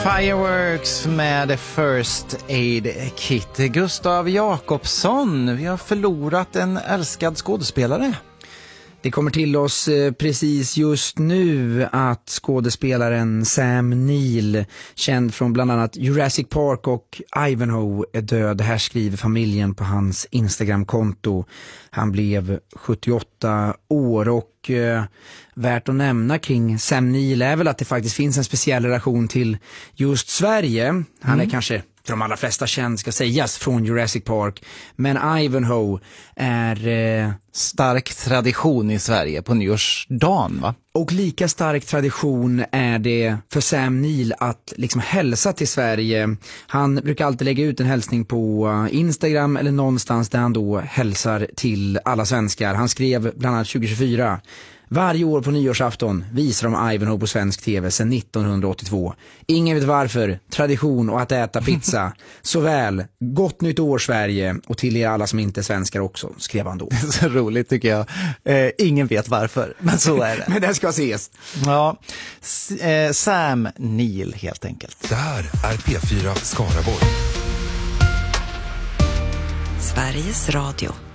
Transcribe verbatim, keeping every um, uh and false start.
Fireworks med First Aid Kit. Gustav Jakobsson, vi har förlorat en älskad skådespelare. Det kommer till oss precis just nu att skådespelaren Sam Neill, känd från bland annat Jurassic Park och Ivanhoe, är död. Här skriver familjen på hans Instagram-konto. Han blev sjuttioåtta år och eh, värt att nämna kring Sam Neill är väl att det faktiskt finns en speciell relation till just Sverige. Han är mm. kanske för de allra flesta känd, ska sägas, från Jurassic Park. Men Ivanhoe är eh, stark tradition i Sverige på nyårsdagen, va? Och lika stark tradition är det för Sam Neill att liksom hälsa till Sverige. Han brukar alltid lägga ut en hälsning på Instagram eller någonstans där han då hälsar till alla svenskar. Han skrev bland annat tjugo tjugofyra: varje år på nyårsafton visar de Ivanhoe på svensk tv sedan nittonhundraåttiotvå. Ingen vet varför. Tradition och att äta pizza. Såväl. Gott nytt år Sverige. Och till er alla som inte är svenskar också, skrev han då. Så roligt tycker jag. Eh, ingen vet varför, men så är det. Men det ska ses. Ja. S- eh, Sam Neill helt enkelt. Det här är P fyra Skaraborg. Sveriges Radio.